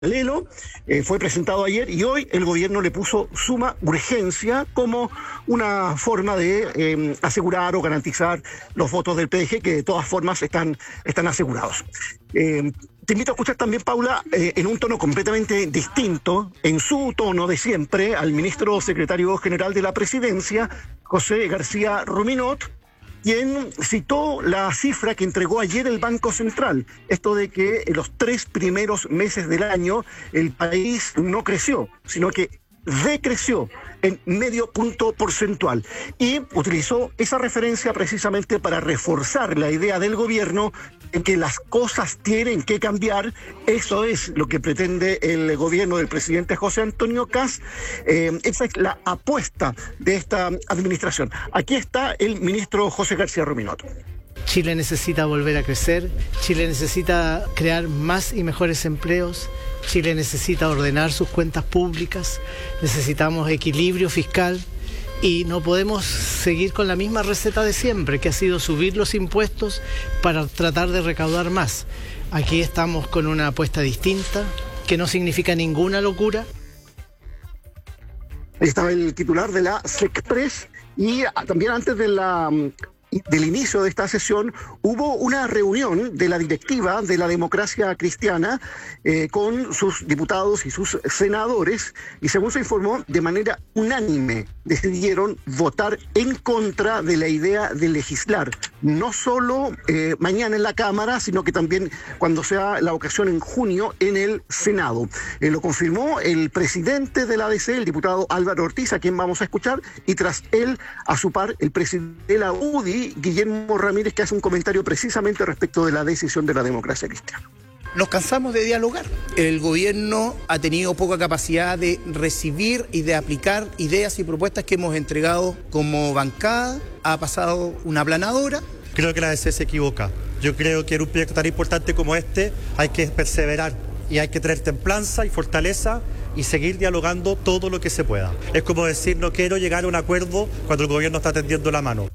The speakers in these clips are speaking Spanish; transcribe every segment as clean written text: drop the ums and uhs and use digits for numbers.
paralelo, fue presentado ayer y hoy el gobierno le puso suma urgencia como una forma de asegurar o garantizar los votos del PDG, que de todas formas están asegurados. Te invito a escuchar también, Paula, en un tono completamente distinto, en su tono de siempre, al ministro secretario general de la Presidencia, José García Ruminot, quien citó la cifra que entregó ayer el Banco Central, esto de que en los 3 primeros meses del año el país no creció, sino que decreció en medio punto porcentual, y utilizó esa referencia precisamente para reforzar la idea del gobierno de que las cosas tienen que cambiar. Eso es lo que pretende el gobierno del presidente José Antonio Kast. Esa es la apuesta de esta administración. Aquí está el ministro José García Ruminot. Chile necesita volver a crecer, Chile necesita crear más y mejores empleos, Chile necesita ordenar sus cuentas públicas, necesitamos equilibrio fiscal y no podemos seguir con la misma receta de siempre, que ha sido subir los impuestos para tratar de recaudar más. Aquí estamos con una apuesta distinta, que no significa ninguna locura. Ahí estaba el titular de la SECPRES, y también antes del inicio de esta sesión hubo una reunión de la directiva de la Democracia Cristiana con sus diputados y sus senadores, y según se informó, de manera unánime decidieron votar en contra de la idea de legislar, no solo mañana en la Cámara, sino que también cuando sea la ocasión en junio en el Senado. Lo confirmó el presidente de la ADC, el diputado Álvaro Ortiz, a quien vamos a escuchar, y tras él, a su par, el presidente de la UDI, Guillermo Ramírez, que hace un comentario precisamente respecto de la decisión de la Democracia Cristiana. Nos cansamos de dialogar. El gobierno ha tenido poca capacidad de recibir y de aplicar ideas y propuestas que hemos entregado como bancada. Ha pasado una aplanadora. Creo que la ADC se equivoca. Yo creo que en un proyecto tan importante como este hay que perseverar y hay que tener templanza y fortaleza y seguir dialogando todo lo que se pueda. Es como decir, no quiero llegar a un acuerdo cuando el gobierno está tendiendo la mano.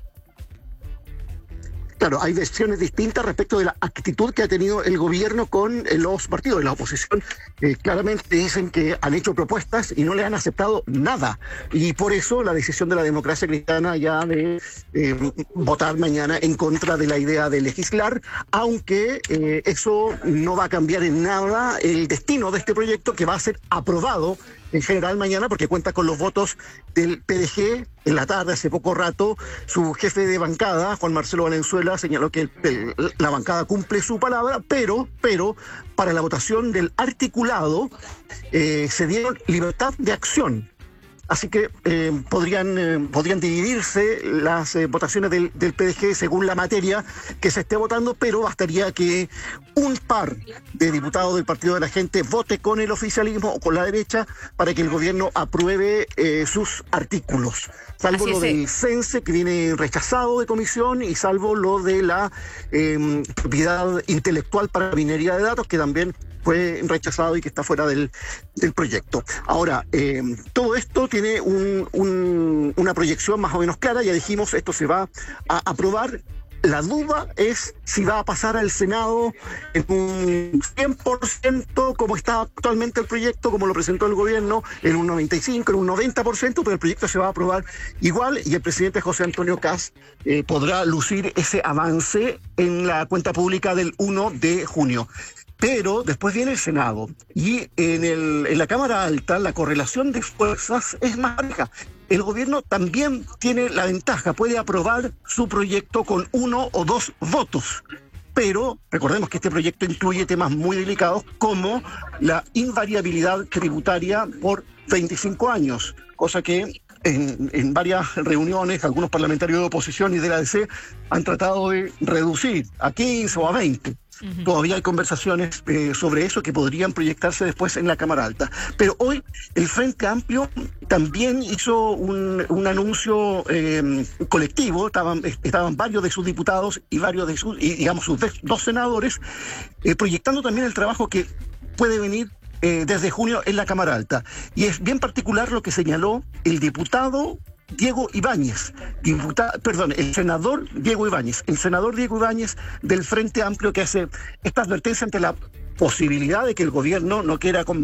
Claro, hay versiones distintas respecto de la actitud que ha tenido el gobierno con los partidos de la oposición. Claramente dicen que han hecho propuestas y no le han aceptado nada. Y por eso la decisión de la Democracia Cristiana ya de votar mañana en contra de la idea de legislar, aunque eso no va a cambiar en nada el destino de este proyecto, que va a ser aprobado en general mañana, porque cuenta con los votos del PDG. En la tarde, hace poco rato, su jefe de bancada, Juan Marcelo Valenzuela, señaló que la bancada cumple su palabra, pero para la votación del articulado se dieron libertad de acción. Así que podrían dividirse las votaciones del PDG según la materia que se esté votando, pero bastaría que un par de diputados del Partido de la Gente vote con el oficialismo o con la derecha para que el gobierno apruebe sus artículos. Salvo lo del CENSE, que viene rechazado de comisión, y salvo lo de la propiedad intelectual para minería de datos, que también fue rechazado y que está fuera del proyecto. Ahora, todo esto tiene una proyección más o menos clara. Ya dijimos, esto se va a aprobar. La duda es si va a pasar al Senado en un 100%, como está actualmente el proyecto, como lo presentó el gobierno, en un 95%, en un 90%, pero el proyecto se va a aprobar igual, y el presidente José Antonio Kast podrá lucir ese avance en la cuenta pública del 1 de junio. Pero después viene el Senado, y en la Cámara Alta la correlación de fuerzas es más pareja. El gobierno también tiene la ventaja, puede aprobar su proyecto con 1 o 2 votos. Pero recordemos que este proyecto incluye temas muy delicados como la invariabilidad tributaria por 25 años, cosa que en varias reuniones algunos parlamentarios de oposición y de la ADC han tratado de reducir a 15 o a 20. Todavía hay conversaciones sobre eso que podrían proyectarse después en la Cámara Alta. Pero hoy el Frente Amplio también hizo un anuncio colectivo. Estaban varios de sus diputados y varios de sus 2 senadores proyectando también el trabajo que puede venir desde junio en la Cámara Alta. Y es bien particular lo que señaló el diputado Diego Ibáñez, el senador Diego Ibáñez del Frente Amplio, que hace esta advertencia ante la posibilidad de que el gobierno no quiera